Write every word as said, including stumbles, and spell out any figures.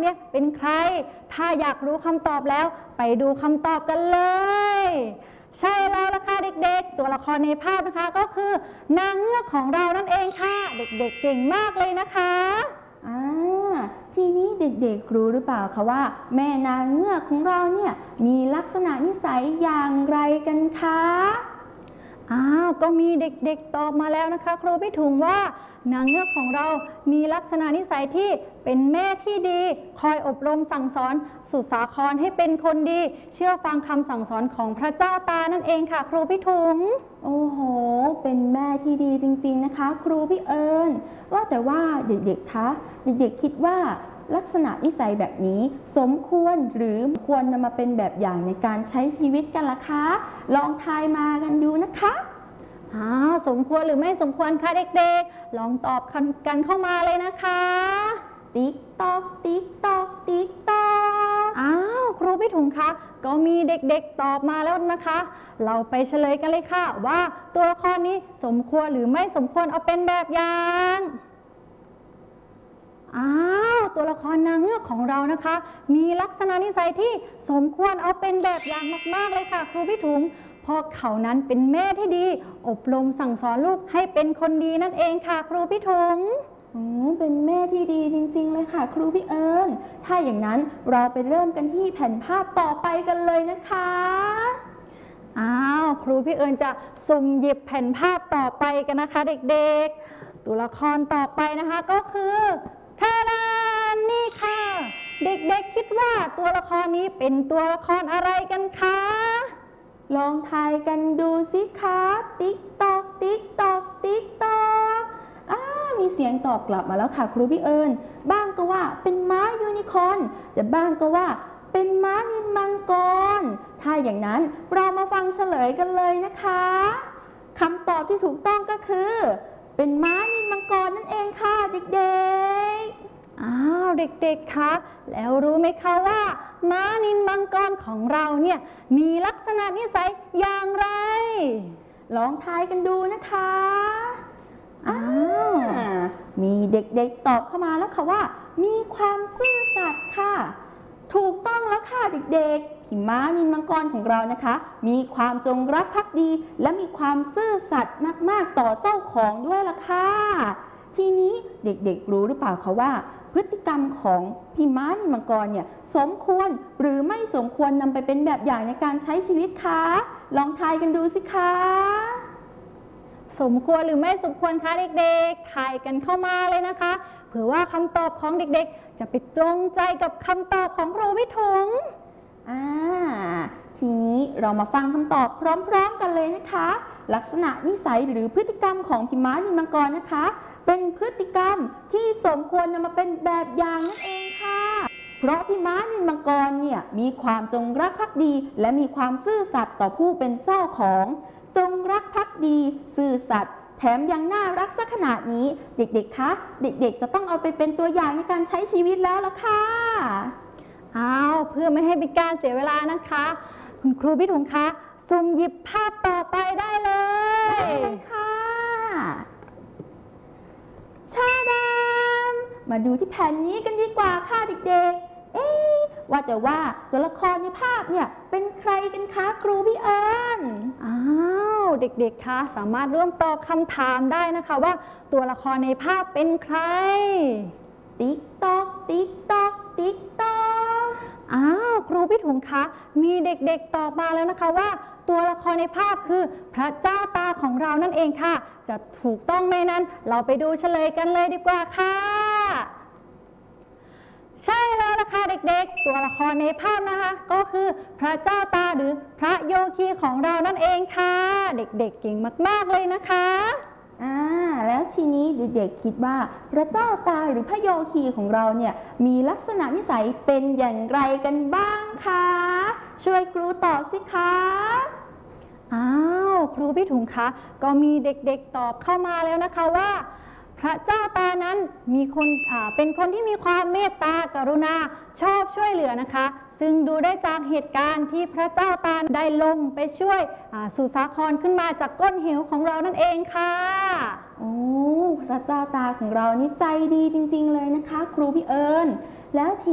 นี้เป็นใครถ้าอยากรู้คำตอบแล้วไปดูคำตอบกันเลยใช่แล้วล่ะค่ะเด็กๆตัวละครในภาพนะคะก็คือนางเงือกของเรานั่นเองค่ะเด็กๆเก่งมากเลยนะคะอ่าทีนี้เด็กๆรู้หรือเปล่าคะว่าแม่นางเงือกของเราเนี่ยมีลักษณะนิสัยอย่างไรกันคะอ้าวก็มีเด็กๆตอบมาแล้วนะคะครูพี่ถุงว่านางเงือกของเรามีลักษณะนิสัยที่เป็นแม่ที่ดีคอยอบรมสั่งสอนสุสาครให้เป็นคนดีเชื่อฟังคำสั่งสอนของพระเจ้าตานั่นเองค่ะครูพี่ถุงโอ้โหเป็นแม่ที่ดีจริงๆนะคะครูพี่เอิญว่าแต่ว่าเด็กๆคะเด็กๆคิดว่าลักษณะนิสัยแบบนี้สมควรหรือควรนำมาเป็นแบบอย่างในการใช้ชีวิตกันล่ะคะลองทายมากันดูนะคะอ้าวสมควรหรือไม่สมควรคะเด็กๆลองตอบกันเข้ามาเลยนะคะติ๊กตอกติ๊กตอกติ๊กตอกอ้าวครูพี่ถุงคะก็มีเด็กๆตอบมาแล้วนะคะเราไปเฉลยกันเลยค่ะว่าตัวละครนี้สมควรหรือไม่สมควรเอาเป็นแบบอย่างอ้าวตัวละครนางเงือกของเรานะคะมีลักษณะนิสัยที่สมควรเอาเป็นแบบอย่างมากๆเลยค่ะครูพี่ถุงเพราะเขานั้นเป็นแม่ที่ดีอบรมสั่งสอนลูกให้เป็นคนดีนั่นเองค่ะครูพี่ถุงอืมเป็นแม่ที่ดีจริงๆเลยค่ะครูพี่เอิญถ้าอย่างนั้นเราไปเริ่มกันที่แผ่นภาพต่อไปกันเลยนะคะอ้าวครูพี่เอิญจะสุ่มหยิบแผ่นภาพต่อไปกันนะคะเด็กๆตัวละครต่อไปนะคะก็คือทาดานนี่ค่ะเด็กๆคิดว่าตัวละครนี้เป็นตัวละครอะไรกันคะลองทายกันดูสิคะติ๊กตอกติ๊กตอกติ๊กตอกอ้ามีเสียงตอบกลับมาแล้วค่ะครูพี่เอิญบ้างก็ว่าเป็นม้ายูนิคอร์นแต่บ้างก็ว่าเป็นม้านินมังกรถ้าอย่างนั้นเรามาฟังเฉลยกันเลยนะคะคำตอบที่ถูกต้องก็คือเป็นม้านินมังกรนั่นเองค่ะเด็กๆอ้าวเด็กๆคะแล้วรู้ไหมคะว่าม้านินมังกรของเราเนี่ยมีลักษณะนิสัยอย่างไรลองทายกันดูนะคะอ้าวมีเด็กๆตอบเข้ามาแล้วค่ะว่ามีความซื่อสัตย์ค่ะถูกต้องแล้วค่ะเด็กๆที่ม้านินมังกรของเรานะคะมีความจงรักภักดีและมีความซื่อสัตย์มากๆต่อเจ้าของด้วยล่ะค่ะทีนี้เด็กๆรู้หรือเปล่าคะว่าพฤติกรรมของพี่ม้านินมังกรเนี่ยสมควรหรือไม่สมควรนำไปเป็นแบบอย่างในการใช้ชีวิตคะลองทายกันดูสิคะสมควรหรือไม่สมควรคะเด็กๆทายกันเข้ามาเลยนะคะเผื่อว่าคำตอบของเด็กๆจะไปตรงใจกับคำตอบของครูพี่ถุงอ่าทีนี้เรามาฟังคำตอบพร้อมๆกันเลยนะคะลักษณะนิสัยหรือพฤติกรรมของพี่ม้านินมังกรนะคะเป็นพฤติกรรมที่สมควรนำมาเป็นแบบอย่างนั่นเองค่ะเพราะพี่ม้านินมังกรเนี่ยมีความจงรักภักดีและมีความซื่อสัตย์ต่อผู้เป็นเจ้าของจงรักภักดีซื่อสัตย์แถมยังน่ารักซะขนาดนี้เด็กๆคะเด็กๆจะต้องเอาไปเป็นตัวอย่างในการใช้ชีวิตแล้วล่ะค่ะอ้าวเพื่อไม่ให้เป็นการเสียเวลานะคะคุณครูพี่ถุงคะสุ่มหยิบภาพต่อไปได้เลยได้เลยค่ะชาดามมาดูที่แผ่นนี้กันดีกว่าค่ะเด็กๆเอ๊ะว่าแต่ว่าตัวละครในภาพเนี่ยเป็นใครกันคะครูพี่เอิญอ้าวเด็กๆคะสามารถร่วมตอบคำถามได้นะคะว่าตัวละครในภาพเป็นใครติ๊กตอกติ๊กตอกติ๊กตอกอ้าวครูพี่ถุงคะมีเด็กๆตอบมาแล้วนะคะว่าตัวละครในภาพคือพระเจ้าตาของเรานั่นเองค่ะจะถูกต้องไหมนั้นเราไปดูเฉลยกันเลยดีกว่าค่ะใช่แล้วล่ะค่ะเด็กๆตัวละครในภาพนะคะก็คือพระเจ้าตาหรือพระโยคีของเรานั่นเองค่ะเด็กๆเก่งมากๆเลยนะคะอ่าแล้วทีนี้เด็กๆคิดว่าพระเจ้าตาหรือพระโยคีของเราเนี่ยมีลักษณะนิสัยเป็นอย่างไรกันบ้างคะช่วยครูตอบสิคะอ้าวครูพี่ถุงคะก็มีเด็กๆตอบเข้ามาแล้วนะคะว่าพระเจ้าตานั้นมีคนอ่าเป็นคนที่มีความเมตตากรุณาชอบช่วยเหลือนะคะซึ่งดูได้จากเหตุการณ์ที่พระเจ้าตาได้ลงไปช่วยสุสาครขึ้นมาจากก้นเหวของเรานั่นเองค่ะโอ้พระเจ้าตาของเรานี่ใจดีจริงๆเลยนะคะครูพี่เอิญแล้วที